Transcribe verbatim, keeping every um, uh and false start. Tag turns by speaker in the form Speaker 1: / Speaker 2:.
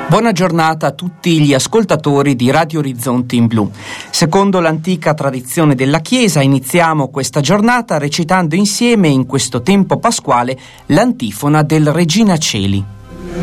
Speaker 1: Buona giornata a tutti gli ascoltatori di Radio Orizzonti in Blu. Secondo l'antica tradizione della Chiesa, iniziamo questa giornata recitando insieme in questo tempo pasquale l'antifona del Regina Celi.